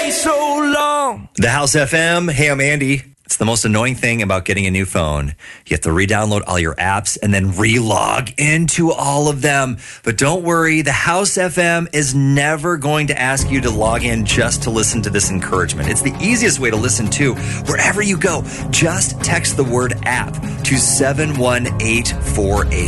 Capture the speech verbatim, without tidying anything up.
been so long. The House F M. Hey, I'm Andy. It's the most annoying thing about getting a new phone. You have to re-download all your apps and then re-log into all of them. But don't worry, the House F M is never going to ask you to log in just to listen to this encouragement. It's the easiest way to listen to wherever you go. Just text the word app to seven one eight four eight.